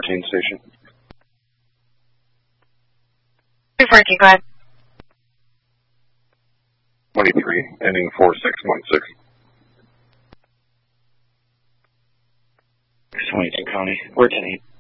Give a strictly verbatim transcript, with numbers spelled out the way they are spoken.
fourteen station. two fourteen, go ahead. twenty-three, ending four six one six. twenty-two County, we're ten eight.